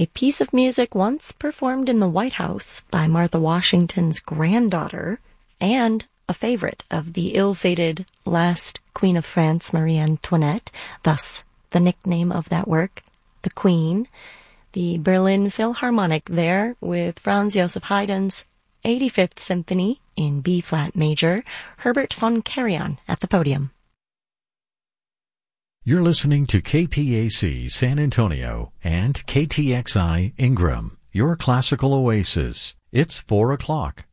a piece of music once performed in the White House by Martha Washington's granddaughter and a favorite of the ill-fated last Queen of France, Marie Antoinette, thus the nickname of that work, the Queen. The Berlin Philharmonic there with Franz Joseph Haydn's 85th Symphony in B-flat major, Herbert von Karajan at the podium. You're listening to KPAC San Antonio and KTXI Ingram, your classical oasis. It's 4 o'clock.